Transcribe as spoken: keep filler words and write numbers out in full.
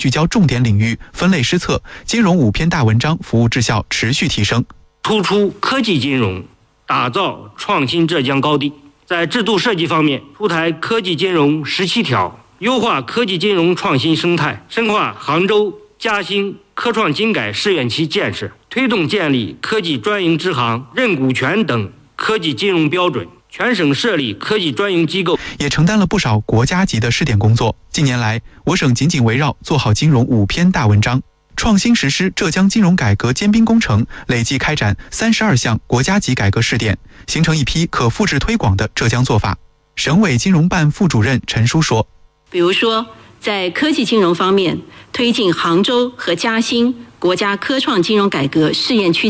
聚焦重点领域，分类施策，金融五篇大文章服务质效持续提升。 突出科技金融，打造创新浙江高地。在制度设计方面，出台科技金融十七条，优化科技金融创新生态，深化杭州、嘉兴科创精改试验区建设，推动建立科技专营支行、认股权等科技金融标准。全省设立科技专营机构， 也承担了不少国家级的试点工作。近年来，我省紧紧围绕做好金融五篇大文章，创新实施浙江金融改革尖兵工程，累计开展三十二项国家级改革试点，形成一批可复制推广的浙江做法。省委金融办副主任陈书说， 比如说在科技金融方面，推进杭州和嘉兴国家科创金融改革试验区